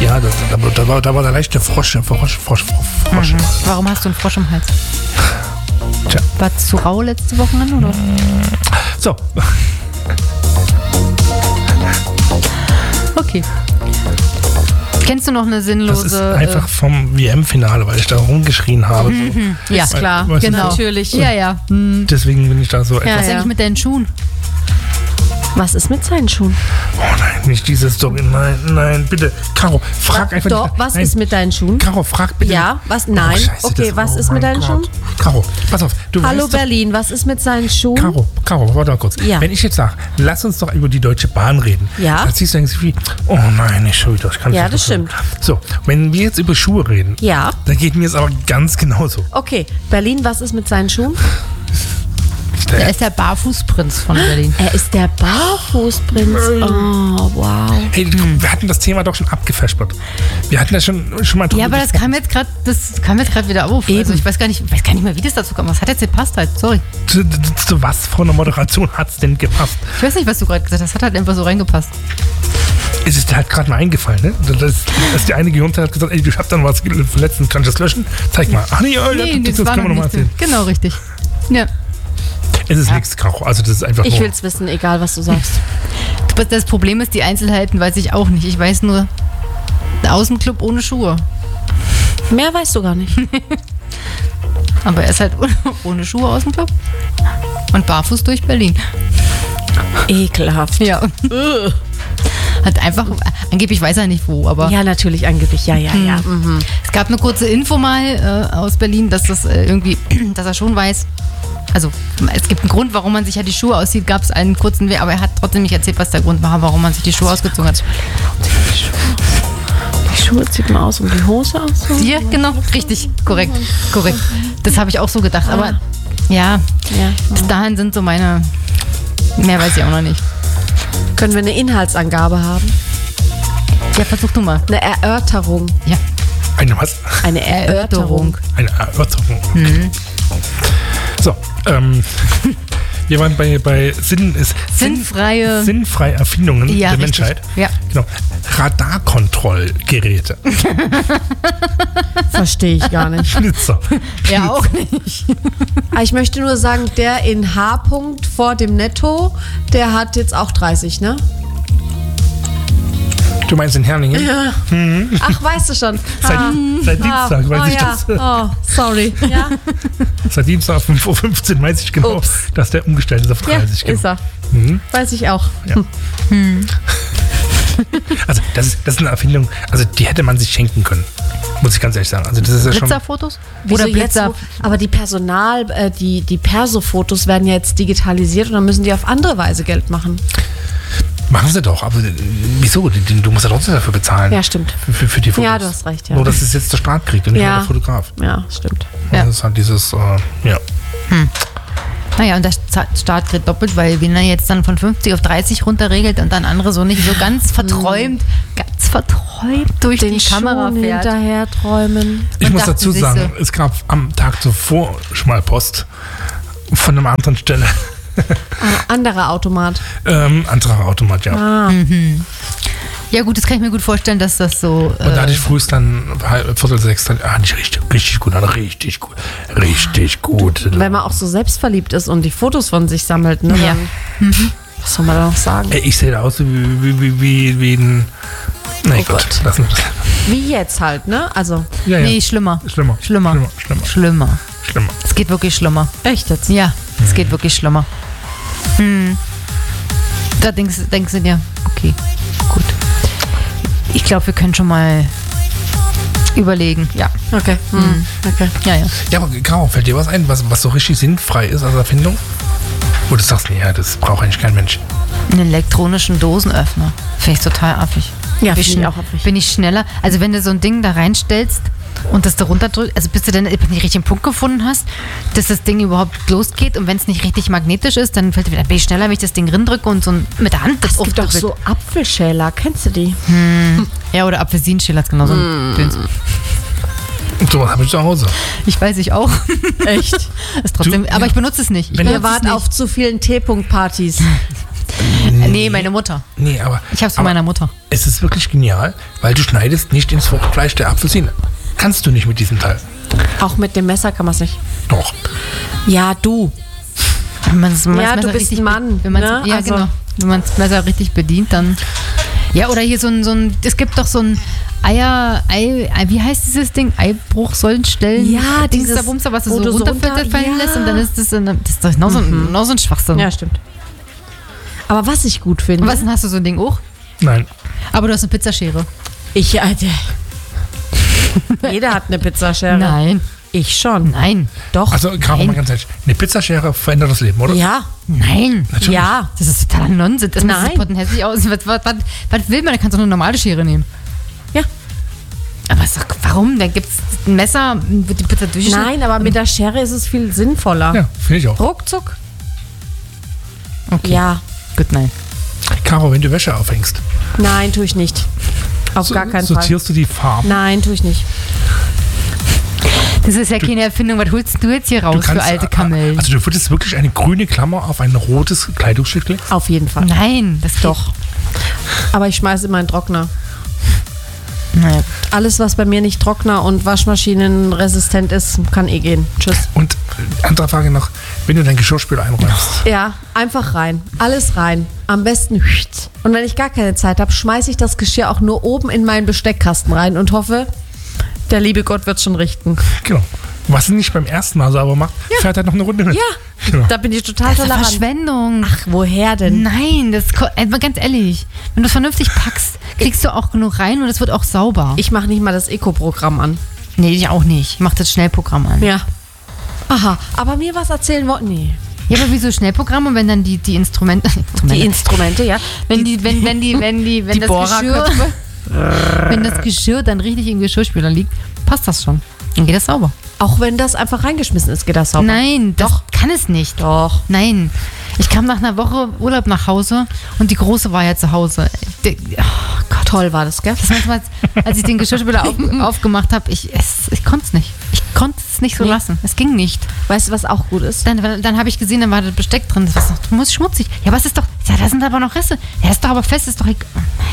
Ja, da war der leichte Frosch. Warum hast du einen Frosch im Hals? Tja. War es zu rau letzte Wochenende, oder? So. Okay. Kennst du noch eine sinnlose... Das ist einfach vom WM-Finale, weil ich da rumgeschrien habe. So. Ja, klar. Weißt du, genau. Natürlich. Ja. Deswegen bin ich da so Was etwas... ist eigentlich mit deinen Schuhen? Was ist mit seinen Schuhen? Oh nein, nicht diese Story. Nein, bitte. Caro, frag einfach Doch, nicht. was Nein. ist mit deinen Schuhen? Caro, frag bitte. Ja, was? Nein. Scheiße, Okay, was ist mit mein deinen Gott. Schuhen? Caro, pass auf. Du Hallo weißt doch, Berlin, was ist mit seinen Schuhen? Caro, warte mal kurz. Ja. Wenn ich jetzt sage, lass uns doch über die Deutsche Bahn reden. Ja. Dann siehst du eigentlich wie, oh nein, nicht schon wieder. Ich kann Ja, nicht das mehr. stimmt. So, wenn wir jetzt über Schuhe reden, Ja. dann geht mir es aber ganz genauso. Okay, Berlin, was ist mit seinen Schuhen? Er ist der Barfußprinz von Berlin. Er ist der Barfußprinz. Oh, wow. Hey, wir hatten das Thema doch schon abgefespert. Wir hatten das schon mal drüber Ja, aber das kam jetzt gerade wieder auf. Eben. Also ich weiß gar nicht mehr, wie das dazu kam. Was hat jetzt gepasst halt? Sorry. zu was von der Moderation hat es denn gepasst? Ich weiß nicht, was du gerade gesagt hast. Das hat halt einfach so reingepasst. Es ist dir halt gerade mal eingefallen, ne? Dass die eine Gehirnzeit hat gesagt, ey, ich hab dann was verletzt, kann ich das löschen? Zeig mal. Ach nee, das war können wir noch nochmal nicht. erzählen. Genau, richtig. Ja. Es ist nichts, Caro. Also das ist einfach Ich nur... will's wissen, egal was du sagst. Das Problem ist, die Einzelheiten weiß ich auch nicht. Ich weiß nur, der Außenclub ohne Schuhe. Mehr weißt du gar nicht. Aber er ist halt ohne Schuhe Außenclub und barfuß durch Berlin. Ekelhaft. Ja. Hat einfach, angeblich weiß er nicht wo, aber Ja, natürlich, angeblich. Ja. Mhm. es gab eine kurze Info mal aus Berlin, dass das irgendwie, dass er schon weiß. Also es gibt einen Grund, warum man sich ja die Schuhe auszieht, gab es einen kurzen Weg, aber er hat trotzdem nicht erzählt, was der Grund war, warum man sich die Schuhe ausgezogen hat. Die Schuhe zieht man aus und die Hose aus. Ja, genau, richtig, korrekt. Das habe ich auch so gedacht, aber ja, bis dahin sind so meine, mehr weiß ich auch noch nicht. Können wir eine Inhaltsangabe haben? Ja, versuch du mal. Eine Erörterung. Ja, Eine was? Eine Erörterung. Eine Erörterung. So, wir waren bei sinnfreie Erfindungen Ja, der richtig. Menschheit. Ja. Genau. Radarkontrollgeräte. Verstehe ich gar nicht. Schlitzer. Ja, auch nicht. Ich möchte nur sagen, der in H. -Punkt vor dem Netto, der hat jetzt auch 30, ne? Du meinst in Herningen? Ja. Ach, weißt du schon. Seit Dienstag weiß ich das. Oh, sorry. Ja, Seit Dienstag 5:15 Uhr weiß ich genau, Ups. dass der umgestellt ist auf 30. ist er. Weiß ich auch. Ja. Also das ist eine Erfindung, also die hätte man sich schenken können. Muss ich ganz ehrlich sagen. Also das ist ja schon... Blitzerfotos? Wieso Oder jetzt? Blitzer? Aber die die Perso-Fotos werden ja jetzt digitalisiert und dann müssen die auf andere Weise Geld machen. Machen sie doch, aber wieso? Du musst ja trotzdem dafür bezahlen. Ja, stimmt. Für die Fotos. Ja, du hast recht, ja. Nur, dass es jetzt der Staat kriegt und nicht Ja. nur der Fotograf. Ja, stimmt. Ja. Das ist halt dieses, ja. Naja, und der Staat kriegt doppelt, weil wenn er jetzt dann von 50 auf 30 runterregelt und dann andere so nicht so ganz verträumt durch Den die Kamera Schuhen fährt. hinterher träumen. Ich Und muss dachten dazu sich sagen, es gab am Tag zuvor schon mal Post von einer anderen Stelle. Anderer Automat. Anderer Automat, ja. Ja gut, das kann ich mir gut vorstellen, dass das so... Und da hatte ich frühst dann 5:45 dann, nicht richtig gut, richtig gut. Wenn man auch so selbstverliebt ist und die Fotos von sich sammelt, ne? Ja. Dann, was soll man da noch sagen? Ey, ich sehe da aus wie ein... Nee, Oh Gott, Gott. lassen wir das. Wie jetzt halt, ne? Also, Ja, ja. Nee, schlimmer. Schlimmer. Es geht wirklich schlimmer. echt jetzt? Ja, es geht wirklich schlimmer. Da denkst du dir, okay, gut. Ich glaube, wir können schon mal überlegen. Ja, Okay. Okay. ja. Ja, aber Caro, fällt dir was ein, was so richtig sinnfrei ist als Erfindung? Wo du sagst, nee, ja, das braucht eigentlich kein Mensch. Einen elektronischen Dosenöffner. Finde ich total affig. Ja, Bin finde ich auch affig. Bin ich schneller. Also wenn du so ein Ding da reinstellst und das da runterdrückst, also bis du dann nicht richtigen Punkt gefunden hast, dass das Ding überhaupt losgeht und wenn es nicht richtig magnetisch ist, dann fällt dir wieder, bin ich schneller, wenn ich das Ding rindrücke und so mit der Hand das Es gibt doch aufdrücke. so Apfelschäler, kennst du die? Ja, oder Apfelsinenschäler hat genau so ein Döns. Und sowas habe ich zu Hause. Ich weiß, ich auch. Echt? Ist trotzdem, aber ich benutze es nicht. Wenn Ihr wart auf zu vielen T-Punkt-Partys. Nee, meine Mutter. Nee, aber... Ich hab's von aber meiner Mutter. Es ist wirklich genial, weil du schneidest nicht ins Fruchtfleisch der Apfelsine. Kannst du nicht mit diesem Teil. Auch mit dem Messer kann man es nicht. Doch. Ja, du. Wenn man's Ja, Messer du bist richtig ein Mann, Wenn man's, ne? Ja, Also- genau. Wenn man das Messer richtig bedient, dann... Ja, oder hier so ein es gibt doch so ein wie heißt dieses Ding? Eibruchsäulenstellen? Ja, Dings dieses, da Bumster, was du wo so du so runterfallen runter- lässt ja. und dann ist das doch genau so ein Schwachsinn. Ja, stimmt. Aber was ich gut finde... Was, hast du so ein Ding auch? Nein. Aber du hast eine Pizzaschere. Alter. Jeder hat eine Pizzaschere. Nein. Ich schon. Nein. Doch. Also, Caro, mal ganz ehrlich. Eine Pizzaschere verändert das Leben, oder? ja. Nein. Natürlich. Ja. Das ist totaler Nonsens. Das Nein. sieht pottenhässlich aus. Was will man? Da kannst du nur eine normale Schere nehmen. Ja. Aber sag, warum? Da gibt es ein Messer, wird die Pizza durchschneiden. Nein, aber mit der Schere ist es viel sinnvoller. Ja, finde ich auch. Ruckzuck. Okay. Ja. Gut, nein. Caro, wenn du Wäsche aufhängst, Nein, tue ich nicht. Auf gar keinen Fall. sortierst du die Farben. Nein, tue ich nicht. Das ist ja keine Erfindung. Was holst du jetzt hier raus für alte Kamellen? Also du würdest wirklich eine grüne Klammer auf ein rotes Kleidungsstück legen? Auf jeden Fall. Nein, das geht. Doch. Aber ich schmeiße immer in den Trockner. Naja. Alles, was bei mir nicht Trockner und Waschmaschinenresistent ist, kann eh gehen. Tschüss. Und andere Frage noch, wenn du dein Geschirrspüler einräumst, Ja, einfach rein. Alles rein. Am besten. Und wenn ich gar keine Zeit habe, schmeiße ich das Geschirr auch nur oben in meinen Besteckkasten rein und hoffe, der liebe Gott wird schon richten. genau. Was er nicht beim ersten Mal sauber macht, fährt er noch eine Runde mit. Ja, Genau. da bin ich total Das ist tolerant. Verschwendung. Ach, woher denn? Nein, mal ganz ehrlich, wenn du es vernünftig packst, kriegst du auch genug rein und es wird auch sauber. Ich mache nicht mal das Eco-Programm an. Nee, ich auch nicht. Ich mach das Schnellprogramm an. Ja. Aha, aber mir was erzählen wollten? Nee. Ja, aber wieso Schnellprogramm und wenn dann die Instrumente. Die Instrumente, ja. wenn Die das Geschirr, Bohrerköpfe. wenn das Geschirr dann richtig im Geschirrspüler liegt, passt das schon. Dann geht das sauber. Auch wenn das einfach reingeschmissen ist, geht das sauber. Nein, doch, kann es nicht. Doch. Nein. Ich kam nach einer Woche Urlaub nach Hause und die Große war ja zu Hause. Oh Gott. Toll war das, gell? Das manchmal, als ich den Geschirrspüler aufgemacht habe, ich konnte es nicht. Ich konnte es nicht so lassen. Es ging nicht. Weißt du, was auch gut ist? Dann habe ich gesehen, dann war das Besteck drin. Das war so schmutzig. Ja, aber es ist doch, ja, da sind aber noch Reste. Ja, ist doch aber fest, ist doch egal.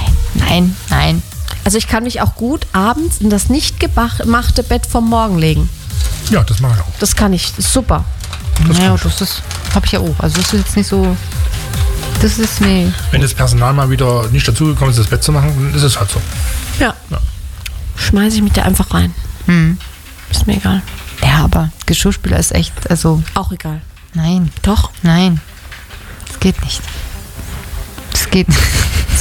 Nein. Also ich kann mich auch gut abends in das nicht gemachte Bett vom Morgen legen. Ja, das mache ich auch. Das kann ich. Das ist super. Naja, das habe ich ja auch. Also das ist jetzt nicht so, das ist, nee. Wenn das Personal mal wieder nicht dazugekommen ist, das Bett zu machen, dann ist es halt so. Ja. Ja. Schmeiße ich mich da einfach rein. Ist mir egal. Ja, aber Geschirrspüler ist echt, also, Auch egal. nein. Doch. Nein. Das geht nicht. Das geht nicht.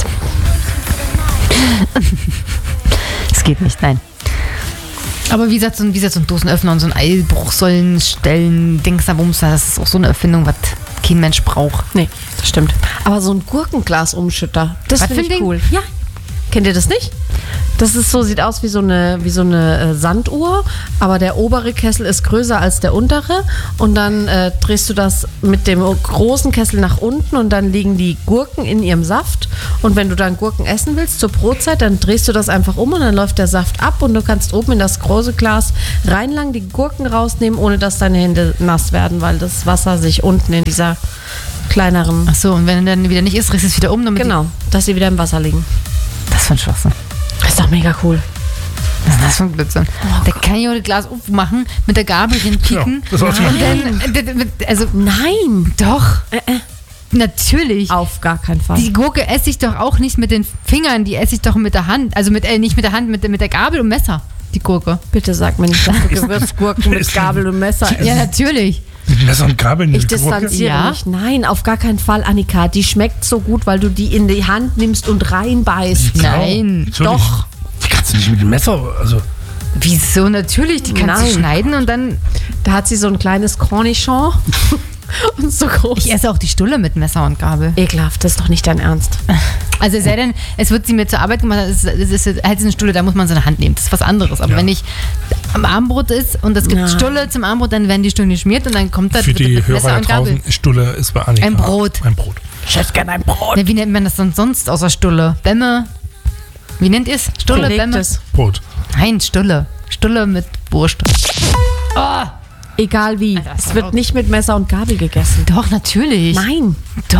Das geht nicht, nein. Aber wie gesagt, so ein Dosenöffner und so ein Eibruchsäulenstellen, Dingsabumster, das ist auch so eine Erfindung, was kein Mensch braucht. Nee, das stimmt. Aber so ein Gurkenglasumschütter, das Was finde für ein ich Ding? cool. Ja. Kennt ihr das nicht? Das ist so, sieht aus wie so eine Sanduhr, aber der obere Kessel ist größer als der untere und dann drehst du das mit dem großen Kessel nach unten und dann liegen die Gurken in ihrem Saft und wenn du dann Gurken essen willst zur Brotzeit, dann drehst du das einfach um und dann läuft der Saft ab und du kannst oben in das große Glas reinlangen, die Gurken rausnehmen, ohne dass deine Hände nass werden, weil das Wasser sich unten in dieser kleineren... Ach so, und wenn er dann wieder nicht ist, drehst du es wieder um, damit Genau, dass sie wieder im Wasser liegen. Das ist für ein Schwachsinn. Das ist doch mega cool. Was ist das für ein Blödsinn? Da kann ich auch das Glas aufmachen, mit der Gabel hinpieken. Ja, das war's. Und dann, also, Nein! doch. Natürlich. Auf gar keinen Fall. Die Gurke esse ich doch auch nicht mit den Fingern, die esse ich doch mit der Hand. Also nicht mit der Hand, mit der Gabel und Messer. Die Gurke. Bitte sag mir nicht, dass du Gewürzgurken mit Gabel und Messer isst. Ja, natürlich. Mit Messer und Gabel in Ich die Gurke? distanziere Ja? mich. Nein, auf gar keinen Fall, Annika. Die schmeckt so gut, weil du die in die Hand nimmst und reinbeißt. Nein. Natürlich. Doch. Die kannst du nicht mit dem Messer, also... Wieso? Natürlich. Die kannst Nein. du schneiden und dann. Da hat sie so ein kleines Cornichon und so groß. Ich esse auch die Stulle mit Messer und Gabel. Ekelhaft, das ist doch nicht dein Ernst. Also es sei denn, es wird sie mir zur Arbeit gemacht, es ist halt eine Stulle, da muss man sie in der Hand nehmen. Das ist was anderes. Aber Ja. wenn ich am Abendbrot ist und es gibt Nein. Stulle zum Abendbrot, dann werden die Stullen geschmiert und dann kommt das Für die mit Hörer Messer da und Gabel. draußen, Stulle ist bei Annika. Ein Brot. Ein Brot. Ich hätte gerne ein Brot. Ja, wie nennt man das denn sonst außer Stulle? Bämme? Wie nennt ihr es? Stulle, Bämme? Belegtes. Brot. Nein, Stulle. Stulle mit Wurst. Oh, Egal wie. Alter, Es wird nicht mit Messer und Gabel gegessen. doch, natürlich. Nein. Doch.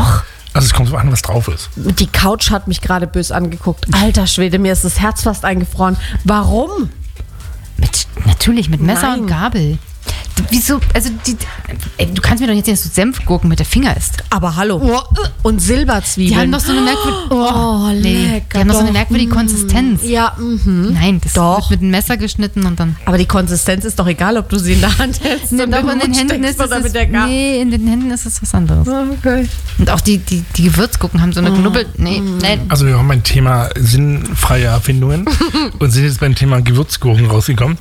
Also es kommt so an, was drauf ist. Die Couch hat mich gerade bös angeguckt. Alter Schwede, mir ist das Herz fast eingefroren. Warum? Natürlich, mit Messer Nein. und Gabel. Wieso? Also, du kannst mir doch jetzt nicht so Senfgurken mit der Finger isst. Aber hallo. Und Silberzwiebeln. Die haben doch so eine merkwürdige. lecker. Die haben doch so eine doch. merkwürdige Konsistenz. Ja, Nein, das Doch. wird mit einem Messer geschnitten und dann. Aber die Konsistenz ist doch egal, ob du sie in der Hand hältst und Doch, in den in den Mund Händen steckst ist es. oder mit der Gabel. Nee, in den Händen ist es was anderes. Okay. Und auch die Gewürzgurken haben so eine Knubbel. Nee, nein. Also wir haben beim Thema sinnfreie Erfindungen und sind jetzt beim Thema Gewürzgurken rausgekommen.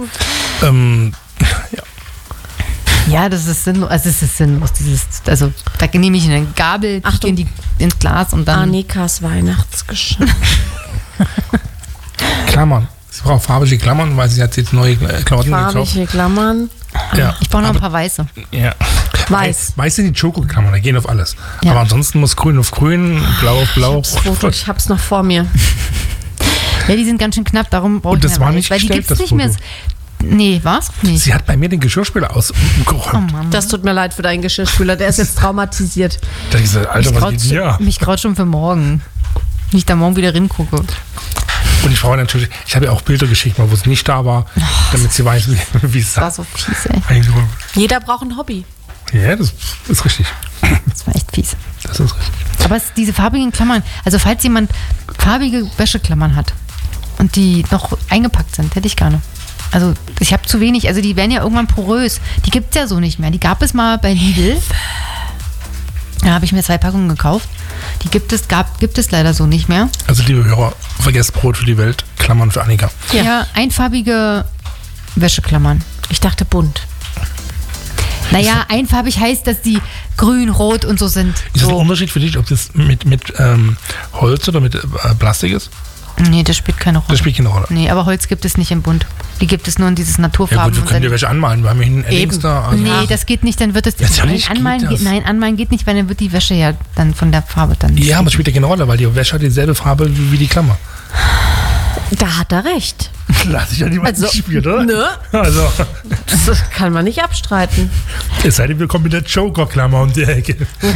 Ja, das ist sinnlos. Also, es ist sinnlos. Also, da nehme ich eine Gabel, Achtung. ins Glas und dann. Annikas Weihnachtsgeschenk. Klammern. Sie braucht farbige Klammern, weil sie hat jetzt neue Klamotten gekauft. Farbige Klammern. Ja. Ich brauche noch ein paar weiße. Ja. Weiß. Weiß sind die Schokoklammern, da gehen auf alles. Ja. Aber ansonsten muss grün auf grün, blau auf blau. Ich hab's noch vor mir. Ja, die sind ganz schön knapp, darum brauche Und ich das mehr war weiß, nicht weil die gestellt, gibt's das nicht mehr. Foto. Nee, war's nicht. Sie hat bei mir den Geschirrspüler Oh ausgeräumt. Mann. Das tut mir leid für deinen Geschirrspüler. Der ist jetzt traumatisiert. Da hab ich gesagt, Alter, was geht hier? Mich graut schon für morgen. Wenn ich da morgen wieder hingucke. Und ich brauche natürlich, ich habe ja auch Bilder geschickt, wo es nicht da war, damit sie weiß, wie es Das war sagt. so fies, ey. Jeder braucht ein Hobby. Ja, das ist richtig. Das war echt fies. Das ist richtig. Aber diese farbigen Klammern, also falls jemand farbige Wäscheklammern hat und die noch eingepackt sind, hätte ich gerne. Also ich habe zu wenig, also die werden ja irgendwann porös. Die gibt es ja so nicht mehr. Die gab es mal bei Lidl. Da habe ich mir 2 Packungen gekauft. Die gibt es leider so nicht mehr. Also liebe Hörer, vergesst Brot für die Welt, Klammern für Annika. Ja, einfarbige Wäscheklammern. Ich dachte bunt. Naja, einfarbig heißt, dass die grün, rot und so sind. Ist das ein So. Unterschied für dich, ob das mit Holz oder mit Plastik ist? Nee, das spielt keine Rolle. Das spielt keine Rolle. Nee, aber Holz gibt es nicht in bunt. Die gibt es nur in dieses Ja Naturfarben. gut, wir und können dann- dir welche anmalen. Wir haben hier einen Eddings da. Also Nee, das geht nicht, dann wird es. Natürlich Anmalen geht das. nein, anmalen geht nicht, weil dann wird die Wäsche ja dann von der Farbe dann. ja, aber es spielt ja keine Rolle, weil die Wäsche hat dieselbe Farbe wie die Klammer. Da hat er recht. Lass ich ja niemand Also, nicht spielen, oder? ne? Also, Das kann man nicht abstreiten. es sei denn, wir kommen mit der Joker-Klammer um die Ecke.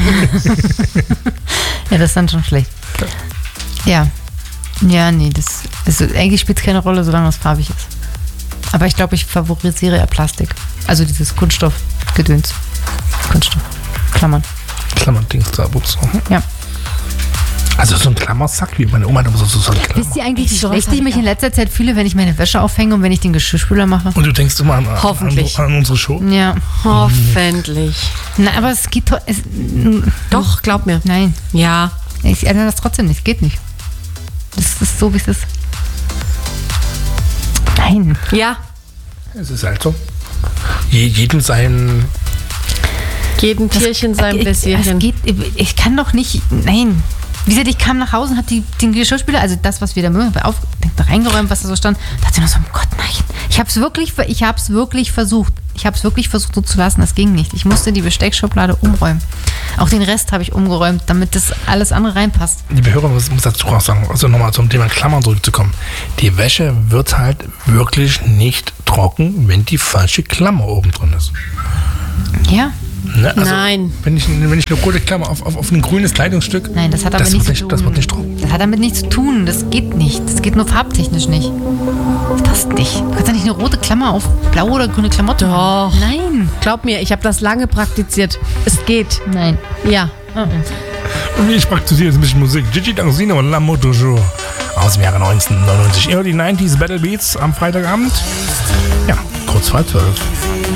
Ja, das ist dann schon schlecht. Ja. Ja, nee, also eigentlich spielt es keine Rolle, solange es farbig ist. Aber ich glaube, ich favorisiere eher Plastik. Also dieses Kunststoffgedöns. Kunststoff. Klammern. Klammern-Dings da, ups. Ja. Also so ein Klammersack, wie meine Oma hat immer so ein Klammer. Wisst ihr eigentlich, wie Sowas schlecht hab ich ich mich auch. in letzter Zeit fühle, wenn ich meine Wäsche aufhänge und wenn ich den Geschirrspüler mache? Und du denkst immer Hoffentlich. an unsere Show? Ja. Hoffentlich. Na, aber es geht. Doch, glaub mir. Nein. Ja. Ich ändere das trotzdem nicht. Geht nicht. Das ist so, wie es ist. Nein. Ja. Es ist halt so. Jedem sein... Jedem Tierchen sein Bläschen. Ich kann doch nicht. Nein. Wie gesagt, ich kam nach Hause und habe den Geschirrspüler, also das, was wir da reingeräumt, was da so stand, dachte ich nur so, oh Gott, nein. Ich habe es wirklich versucht. Ich habe es wirklich versucht, so zu lassen. Das ging nicht. Ich musste die Besteckschublade umräumen. Auch den Rest habe ich umgeräumt, damit das alles andere reinpasst. Liebe Hörer, muss dazu auch sagen, also nochmal zum Thema Klammern zurückzukommen. Die Wäsche wird halt wirklich nicht trocken, wenn die falsche Klammer oben drin ist. Ja. Ne? Also, Nein. Wenn ich eine rote Klammer auf ein grünes Kleidungsstück, Nein, das hat damit nichts zu tun. das wird nicht trocken. Das hat damit nichts zu tun. Das geht nicht. Das geht nur farbtechnisch nicht. Das passt nicht. Du kannst ja nicht eine rote Klammer auf blaue oder grüne Klamotte Doch. machen. Nein. Glaub mir, ich habe das lange praktiziert. Es geht. Nein. Ja. Und ich praktiziere jetzt ein bisschen Musik. Gigi D'Agostino und La Moto Jour aus dem Jahre 1999. Immer die 90s Battle Beats am Freitagabend. Ja, kurz vor 12.